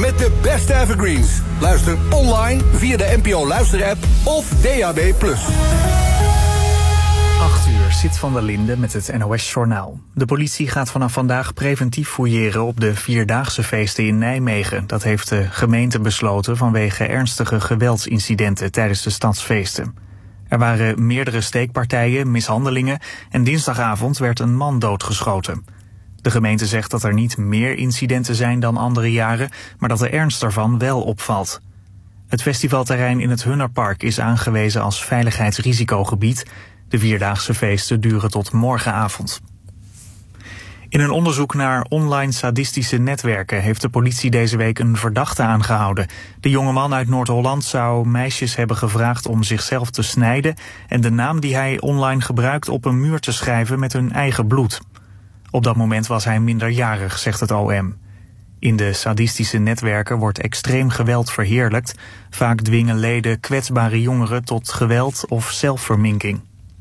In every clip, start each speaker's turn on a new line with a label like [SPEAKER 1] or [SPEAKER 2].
[SPEAKER 1] met de beste evergreens. Luister online via de NPO Luister-app of DAB+.
[SPEAKER 2] 8 uur, Zit van der Linde met het NOS-journaal. De politie gaat vanaf vandaag preventief fouilleren op de Vierdaagse feesten in Nijmegen. Dat heeft de gemeente besloten vanwege ernstige geweldsincidenten tijdens de stadsfeesten. Er waren meerdere steekpartijen, mishandelingen en dinsdagavond werd een man doodgeschoten. De gemeente zegt dat er niet meer incidenten zijn dan andere jaren, maar dat de ernst ervan wel opvalt. Het festivalterrein in het Hunnerpark is aangewezen als veiligheidsrisicogebied. De Vierdaagse feesten duren tot morgenavond. In een onderzoek naar online sadistische netwerken heeft de politie deze week een verdachte aangehouden. De jongeman uit Noord-Holland zou meisjes hebben gevraagd om zichzelf te snijden en de naam die hij online gebruikt op een muur te schrijven met hun eigen bloed. Op dat moment was hij minderjarig, zegt het OM. In de sadistische netwerken wordt extreem geweld verheerlijkt. Vaak dwingen leden kwetsbare jongeren tot geweld of zelfverminking.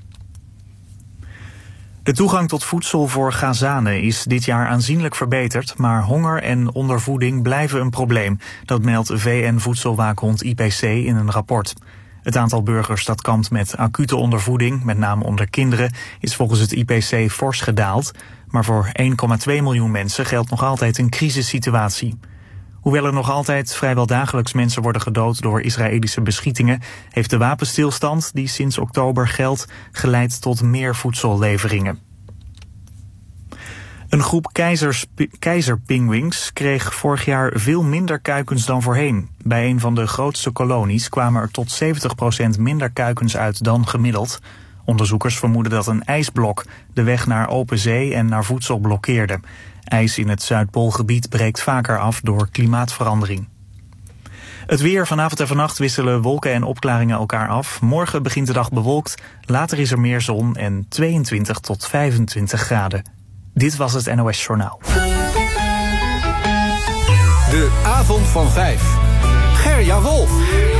[SPEAKER 2] De toegang tot voedsel voor Gazanen is dit jaar aanzienlijk verbeterd, maar honger en ondervoeding blijven een probleem. Dat meldt VN-voedselwaakhond IPC in een rapport. Het aantal burgers dat kampt met acute ondervoeding, met name onder kinderen, is volgens het IPC fors gedaald. Maar voor 1,2 miljoen mensen geldt nog altijd een crisissituatie. Hoewel er nog altijd vrijwel dagelijks mensen worden gedood door Israëlische beschietingen, heeft de wapenstilstand die sinds oktober geldt geleid tot meer voedselleveringen. Een groep keizerpinguïns kreeg vorig jaar veel minder kuikens dan voorheen. Bij een van de grootste kolonies kwamen er tot 70% minder kuikens uit dan gemiddeld. Onderzoekers vermoeden dat een ijsblok de weg naar open zee en naar voedsel blokkeerde. IJs in het Zuidpoolgebied breekt vaker af door klimaatverandering. Het weer: vanavond en vannacht wisselen wolken en opklaringen elkaar af. Morgen begint de dag bewolkt, later is er meer zon en 22 tot 25 graden. Dit was het NOS Journaal.
[SPEAKER 1] De avond van 5. Gerja Wolf.